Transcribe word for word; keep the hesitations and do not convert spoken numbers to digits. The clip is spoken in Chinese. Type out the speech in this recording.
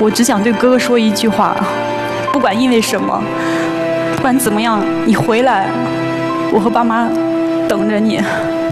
我只想对哥哥说一句话：不管因为什么，不管怎么样，你回来，我和爸妈等着你。